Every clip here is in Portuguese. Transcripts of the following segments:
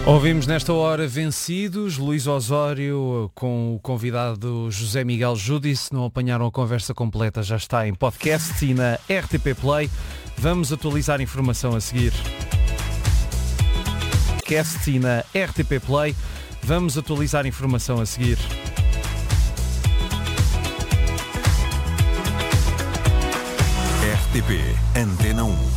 Ouvimos nesta hora Vencidos, Luís Osório com o convidado José Miguel Júdice. Se não apanharam a conversa completa, já está em podcast e na RTP Play. Vamos atualizar informação a seguir. Podcast e na RTP Play. Vamos atualizar informação a seguir. RTP Antena 1.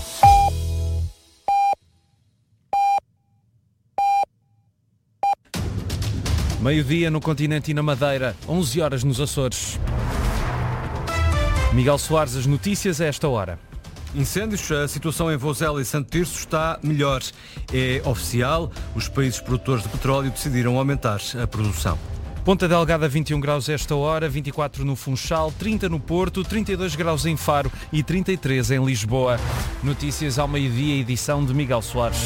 Meio-dia no continente e na Madeira, 11 horas nos Açores. Miguel Soares, as notícias a esta hora. Incêndios, a situação em Vozela e Santo Tirso está melhor. É oficial, os países produtores de petróleo decidiram aumentar a produção. Ponta Delgada 21 graus a esta hora, 24 no Funchal, 30 no Porto, 32 graus em Faro e 33 em Lisboa. Notícias ao meio-dia, edição de Miguel Soares.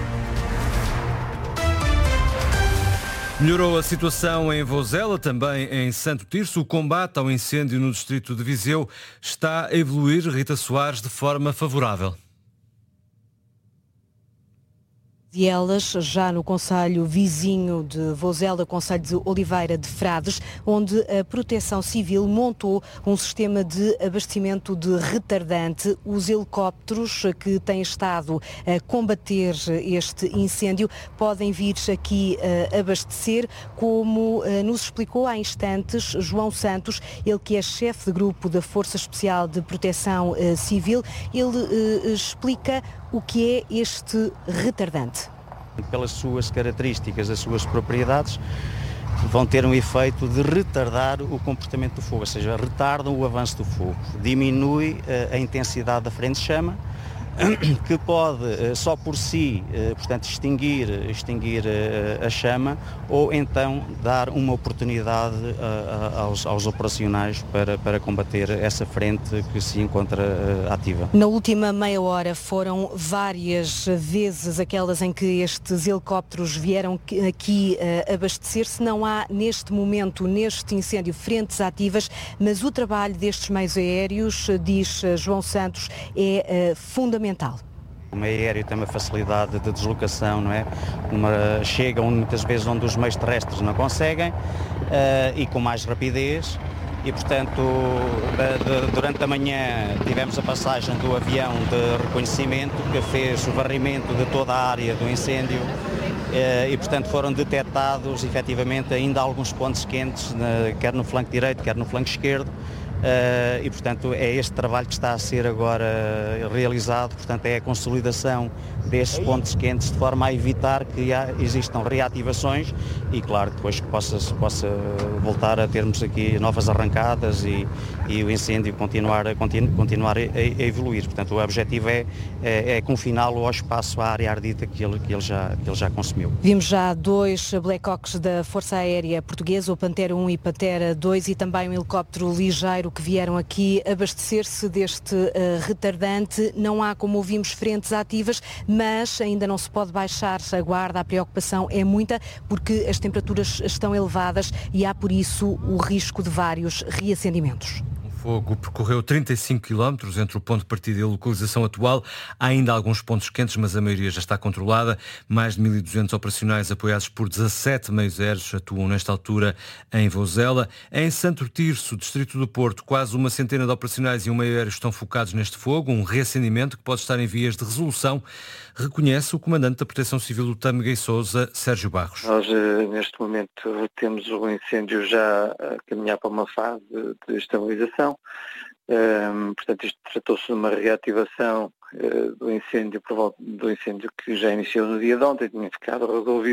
Melhorou a situação em Vozela, também em Santo Tirso. O combate ao incêndio no distrito de Viseu está a evoluir, Rita Soares, de forma favorável. E elas já no concelho vizinho de Vozela, concelho de Oliveira de Frades, onde a Proteção Civil montou um sistema de abastecimento de retardante. Os helicópteros que têm estado a combater este incêndio podem vir aqui abastecer, como nos explicou há instantes João Santos, ele que é chefe de grupo da Força Especial de Proteção Civil. Ele explica o que é este retardante. Pelas suas características, as suas propriedades, vão ter um efeito de retardar o comportamento do fogo, ou seja, retardam o avanço do fogo, diminui a intensidade da frente de chama, que pode só por si, portanto, extinguir a chama, ou então dar uma oportunidade aos operacionais para combater essa frente que se encontra ativa. Na última meia hora foram várias vezes aquelas em que estes helicópteros vieram aqui abastecer-se. Não há neste momento, neste incêndio, frentes ativas, mas o trabalho destes meios aéreos, diz João Santos, é fundamental. O meio aéreo tem uma facilidade de deslocação, não é? Chegam muitas vezes onde os meios terrestres não conseguem e com mais rapidez. E, portanto, durante a manhã tivemos a passagem do avião de reconhecimento que fez o varrimento de toda a área do incêndio e, portanto, foram detectados efetivamente ainda alguns pontos quentes, quer no flanco direito, quer no flanco esquerdo. E, portanto, é este trabalho que está a ser agora realizado, portanto, é a consolidação destes pontos quentes de forma a evitar que existam reativações e, claro, depois que possa voltar a termos aqui novas arrancadas e o incêndio continuar a evoluir. Portanto, o objetivo é confiná-lo ao espaço, à área ardida que ele já consumiu. Vimos já 2 Black Hawks da Força Aérea Portuguesa, o Pantera 1 e Pantera 2, e também um helicóptero ligeiro que vieram aqui abastecer-se deste retardante. Não há, como ouvimos, frentes ativas, mas ainda não se pode baixar a guarda. A preocupação é muita porque as temperaturas estão elevadas e há, por isso, o risco de vários reacendimentos. O fogo percorreu 35 km entre o ponto de partida e a localização atual. Há ainda alguns pontos quentes, mas a maioria já está controlada. Mais de 1.200 operacionais apoiados por 17 meios aéreos atuam nesta altura em Vozela. Em Santo Tirso, distrito do Porto, quase uma centena de operacionais e um meio aéreo estão focados neste fogo, um reacendimento que pode estar em vias de resolução, reconhece o comandante da Proteção Civil do Tâmega e Sousa, Sérgio Barros. Nós, neste momento, temos o incêndio já a caminhar para uma fase de estabilização. Portanto, isto tratou-se de uma reativação do incêndio que já iniciou no dia de ontem, tinha ficado resolvido